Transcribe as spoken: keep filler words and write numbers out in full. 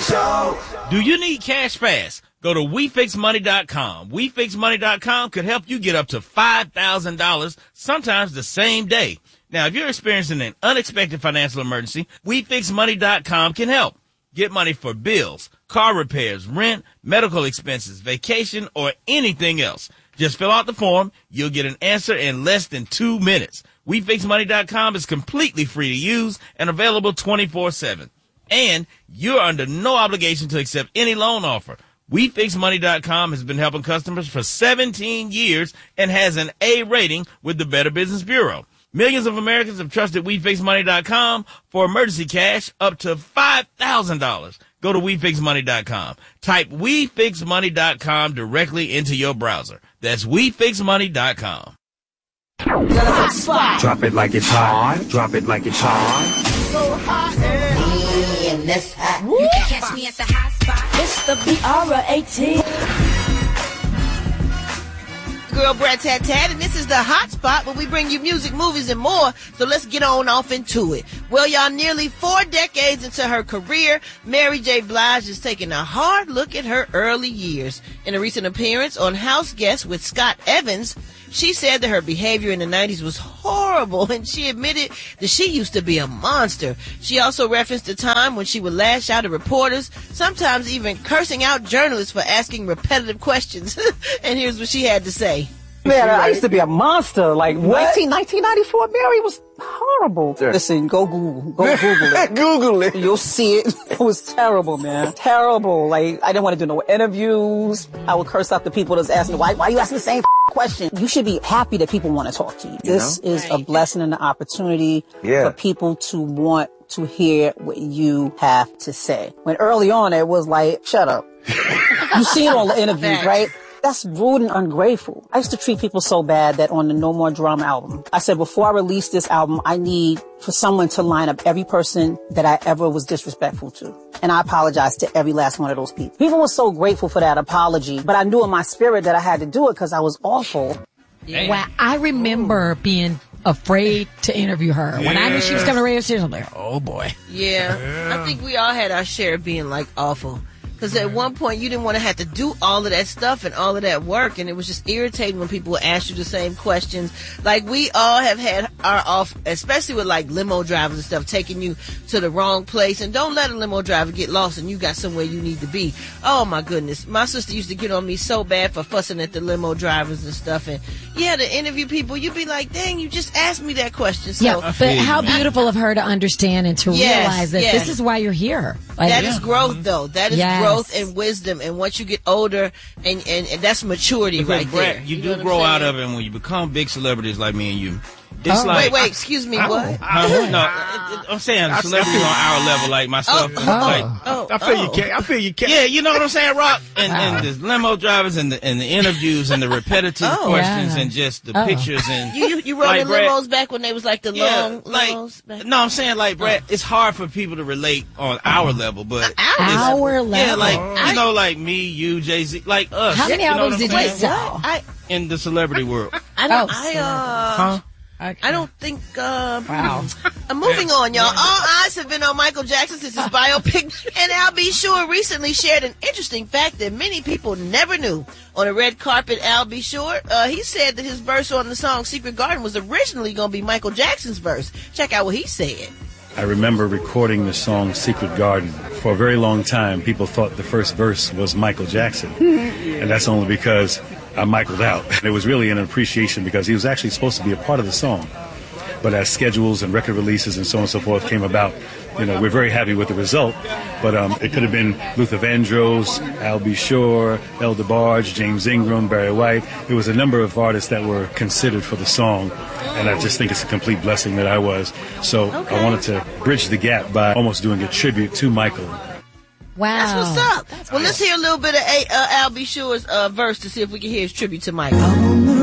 Show. Do you need cash fast? Go to we fix money dot com. we fix money dot com could help you get up to five thousand dollars, sometimes the same day. Now, if you're experiencing an unexpected financial emergency, we fix money dot com can help. Get money for bills, car repairs, rent, medical expenses, vacation, or anything else. Just fill out the form. You'll get an answer in less than two minutes. we fix money dot com is completely free to use and available twenty-four seven. And you're under no obligation to accept any loan offer. we fix money dot com has been helping customers for seventeen years and has an A rating with the Better Business Bureau. Millions of Americans have trusted we fix money dot com for emergency cash up to five thousand dollars. Go to we fix money dot com. Type we fix money dot com directly into your browser. That's we fix money dot com. Hot spot. Drop it like it's hot. Drop it like it's hot. So hot and in this hot. You can catch me at the hot spot. It's the B R eighteen. Girl Brad Tat Tat, and this is the hot spot where we bring you music, movies, and more. So let's get on off into it. Well, y'all, nearly four decades into her career, Mary J. Blige is taking a hard look at her early years. In a recent appearance on House Guest with Scott Evans, she said that her behavior in the nineties was horrible, and she admitted that she used to be a monster. She also referenced a time when she would lash out at reporters, sometimes even cursing out journalists for asking repetitive questions. And here's what she had to say. Man, I used to be a monster. Like, nineteen, nineteen ninety-four, Mary was horrible. Sure. Listen, go Google. Go Google it. Google it. You'll see it. It was terrible, man. Terrible. Like, I didn't want to do no interviews. I would curse out the people that's asking, why, why are you asking the same question? You should be happy that people want to talk to you. you this know? is right. a blessing and an opportunity yeah. for people to want to hear what you have to say. When early on, it was like, shut up. You see it on the interviews, right? That's rude and ungrateful. I used to treat people so bad that on the No More Drama album, I said, before I release this album, I need for someone to line up every person that I ever was disrespectful to. And I apologize to every last one of those people. People were so grateful for that apology, but I knew in my spirit that I had to do it because I was awful. Yeah. Wow, I remember Ooh. being afraid to interview her. Yeah. When I knew she was coming to radio station, I'm like, oh boy. Yeah. yeah, I think we all had our share of being like awful. Because at one point, you didn't want to have to do all of that stuff and all of that work, and it was just irritating when people would ask you the same questions. Like, we all have had our off, especially with, like, limo drivers and stuff, taking you to the wrong place. And don't let a limo driver get lost and you got somewhere you need to be. Oh, my goodness. My sister used to get on me so bad for fussing at the limo drivers and stuff. And, yeah, to interview people, you'd be like, dang, you just asked me that question. So, yeah, but how beautiful of her to understand and to yes, realize that yes. this is why you're here. Like, that yeah. is growth, though. That is yes. growth and wisdom. And once you get older, and, and, and that's maturity because right Brett, there. You, you do grow out of it, and when you become big celebrities like me and you. It's oh, like, wait, wait, excuse me, I, what? I, I, no, I'm saying celebrities on our level, like myself. Oh, like, oh, I feel oh. you, Ken. I feel you, Ken. Yeah, you know what I'm saying, Rock? And, wow. and the limo drivers and the and the interviews and the repetitive oh, questions yeah. and just the oh. pictures and you you, you rode like, the Brett, limos back when they was like the yeah, long like, limos. Back. No, I'm saying like Brett, it's hard for people to relate on our level, but our, our level. Yeah, like I, you know, like me, you, Jay Z, like us. How many you know albums did you sell? I, in the celebrity world? I don't. Oh, I uh. Huh? Okay. I don't think. Uh, wow. I'm moving on, y'all. All eyes have been on Michael Jackson since his biopic, and Al B. Sure recently shared an interesting fact that many people never knew. On a red carpet, Al B. Sure, uh, he said that his verse on the song "Secret Garden" was originally going to be Michael Jackson's verse. Check out what he said. I remember recording the song Secret Garden. For a very long time, people thought the first verse was Michael Jackson. And that's only because I Michaeled out. It was really an appreciation because he was actually supposed to be a part of the song. But as schedules and record releases and so on and so forth came about, you know, we're very happy with the result. But um, it could have been Luther Vandross, Al B. Sure, El DeBarge, James Ingram, Barry White. There was a number of artists that were considered for the song. And I just think it's a complete blessing that I was. So okay. I wanted to bridge the gap by almost doing a tribute to Michael. Wow. That's what's up. That's well, let's hear a little bit of uh, Al B. Sure's uh, verse to see if we can hear his tribute to Michael. Oh,